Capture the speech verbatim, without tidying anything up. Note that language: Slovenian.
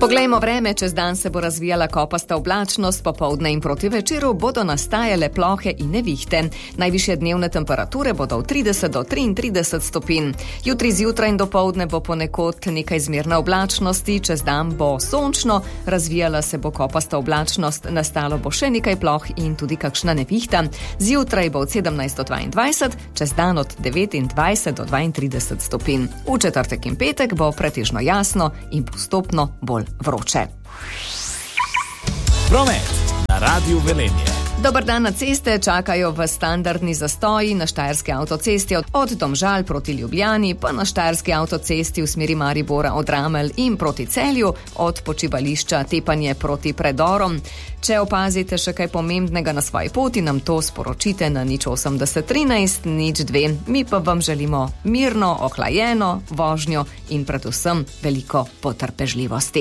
Poglejmo vreme, čez dan se bo razvijala kopasta oblačnost, popoldne in proti večeru bodo nastajale plohe in nevihte. Najvišje dnevne temperature bodo od trideset do triintrideset stopinj. Jutri zjutraj in dopoldne bo ponekod nekaj zmerne oblačnosti, čez dan bo sončno, razvijala se bo kopasta oblačnost, nastalo bo še nekaj ploh in tudi kakšna nevihta. Zjutraj bo od sedemnajst do dvaindvajset, čez dan od devetindvajset do dvaintrideset stopinj. V četrtek in petek bo pretežno jasno in postopno bolj vroče. Promet na Radiu Velenje. Dober dan, na ceste čakajo v standardni zastoji na Štajerski avtocesti od Domžal proti Ljubljani, pa na Štajerski avtocesti v smeri Maribora od Ramelj in proti Celju, od počivališča Tepanje proti predorom. Če opazite še kaj pomembnega na svoji poti, nam to sporočite na nič osemdeset trinajst nič dve. Mi pa vam želimo mirno, ohlajeno vožnjo in predvsem veliko potrpežljivosti.